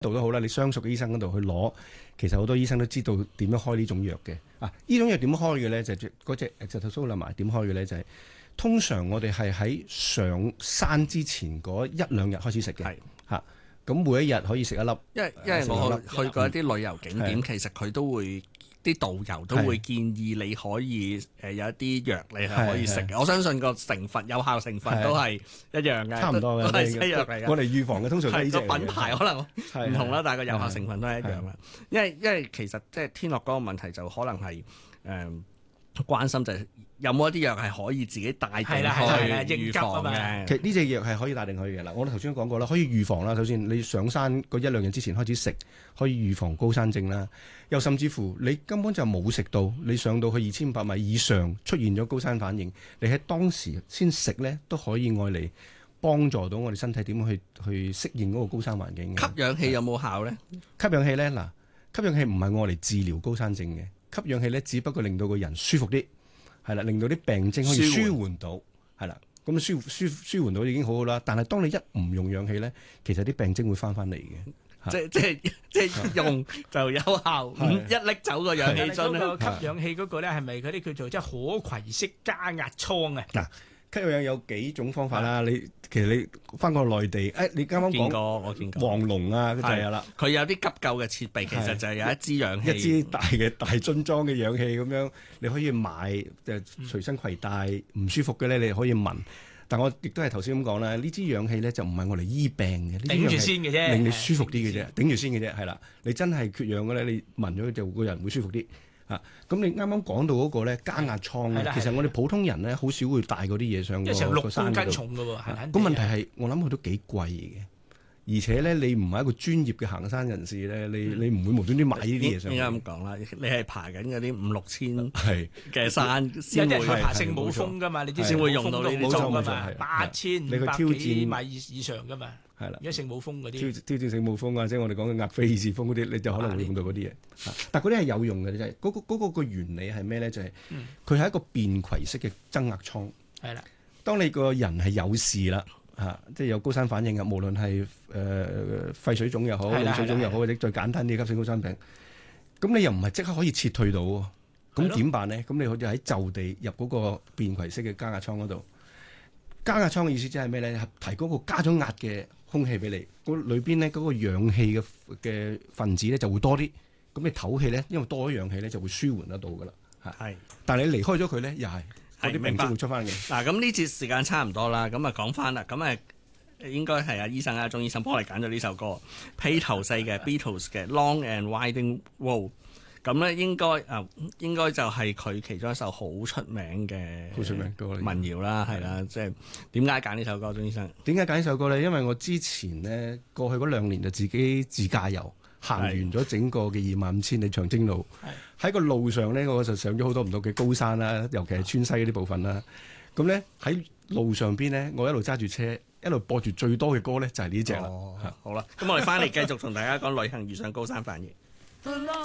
度都好啦，你相熟嘅醫生嗰度去攞，其實好多醫生都知道點樣開呢種藥嘅。呢種藥點開嘅咧，就係嗰隻Acetazolamide點開嘅咧，就係通常我哋係喺上山之前嗰1-2日開始食嘅。嚇，咁每一日可以食一粒。 因為我去過一啲旅遊景點，其實佢都會。啲導遊都會建議你可以有一啲藥你係可以食嘅，我相信個有效成分都係一樣嘅， 差唔多嘅， 都係西藥嚟嘅。 我哋預防嘅通常都係呢隻個品牌可能唔同啦，但係個有效成分都係一樣嘅。因為其實即係天樂嗰個問題就可能係關心就係有冇一啲藥係可以自己帶定去預防嘅。 其實呢隻藥係可以帶定去嘅啦。我哋頭先都講過啦，可以預防啦。首先你上山嗰1-2日之前開始食，可以預防高山症啦。又甚至乎你根本就冇食到，你上到去2500米以上出現咗高山反應，你喺當時先食咧，都可以愛嚟幫助到我哋身體點樣去適應嗰個高山環境嘅。 吸氧氣有冇效咧？ 吸氧氣咧，吸氧氣唔係愛嚟治療高山症嘅，吸氧氣咧只不過令到個人舒服啲，係啦，令到啲病徵可以舒緩到，係啦，咁舒緩到已經好好啦。但係當你一唔用氧氣咧，其實啲病徵會翻嚟嘅。 即係用就有效，一拎走個氧氣樽咧。 吸氧氣嗰個咧係咪嗰啲叫做即係可攜式加壓艙啊？ 嗱，吸氧有幾種方法啦。其實你翻過內地，你啱啱講我見過黃龍啊，就係啦。 佢有啲急救嘅設備，其實就係有一支氧氣， 一支大樽裝嘅氧氣咁樣，你可以買就隨身攜帶。唔舒服嘅咧，你可以聞。但我亦都係頭先咁講啦，呢支氧氣咧就唔係我嚟醫病嘅， 頂住先嘅啫， 令你舒服啲嘅啫，頂住先嘅啫，係啦。你真係缺氧嘅咧，你聞咗就個人會舒服啲嚇。咁你啱啱講到嗰個咧加壓艙咧，其實我哋普通人咧好少會帶嗰啲嘢上個山嗰度。 成6公斤重㗎喎，係咪？ 咁問題係我諗佢都幾貴嘅。而且咧，你唔係一個專業嘅行山人士咧，你唔會無端端買呢啲嘢上去。 應該咁講啦，你係爬緊嗰啲5-6千嘅山， 先會爬聖母峰㗎嘛？你知先會用到呢啲裝㗎嘛？8500幾米以上㗎嘛？係啦，而家聖母峰嗰啲挑戰聖母峰啊，即係我哋講嘅額菲爾士峰嗰啲，你就可能會用到嗰啲嘢。但嗰啲係有用嘅，就係嗰個原理係咩咧？就係佢係一個便攜式嘅增壓艙。係啦，當你個人係有事啦。即係有高山反應嘅，無論係肺水腫又好，腦水腫又好，或者再簡單啲急性高山病，咁你又唔係即刻可以撤退到，咁點辦呢？咁你好似喺就地入嗰個便攜式嘅加壓艙嗰度，加壓艙嘅意思即係咩呢？提供個加咗壓嘅空氣俾你，嗰裏邊呢嗰個氧氣嘅分子呢就會多啲，咁你唞氣呢，因為多咗氧氣呢就會舒緩得到噶啦。係，但係你離開咗佢呢，又係。啲病徵會出翻嘅。 嗱，咁呢節時間差唔多啦，咁啊講翻啦，咁應該係醫生鐘醫生幫我哋揀咗呢首歌，披頭四嘅 Beatles 嘅 Long and Winding Road， 咁咧應該就係佢其中一首好出名嘅民謠啦，係啦，即係點解揀呢首歌？鐘醫生點解揀呢首歌咧？因為我之前呢，過去嗰2年就自己自駕遊。行完咗整個嘅25000里長征路，喺個路上咧，我就上咗好多唔同嘅高山啦，尤其係川西嗰啲部分啦。咁咧喺路上邊咧，我一路揸住車，一路播住最多嘅歌咧，就係呢隻啦。 好啦，咁我哋翻嚟繼續同大家講旅行遇上高山反應。